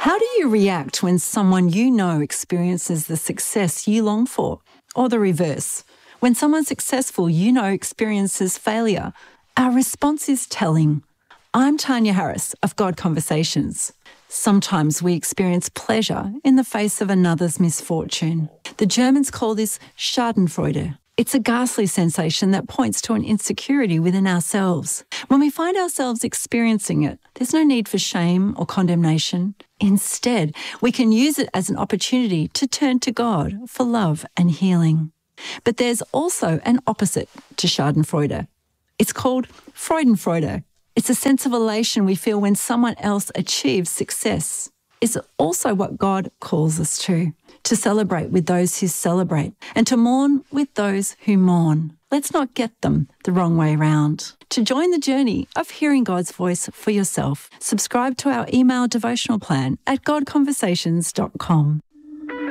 How do you react when someone you know experiences the success you long for? Or the reverse, when someone successful you know experiences failure? Our response is telling. I'm Tanya Harris of God Conversations. Sometimes we experience pleasure in the face of another's misfortune. The Germans call this Schadenfreude. It's a ghastly sensation that points to an insecurity within ourselves. When we find ourselves experiencing it, there's no need for shame or condemnation. Instead, we can use it as an opportunity to turn to God for love and healing. But there's also an opposite to Schadenfreude. It's called Freudenfreude. It's a sense of elation we feel when someone else achieves success. It's also what God calls us to celebrate with those who celebrate and to mourn with those who mourn. Let's not get them the wrong way round. To join the journey of hearing God's voice for yourself, subscribe to our email devotional plan at godconversations.com.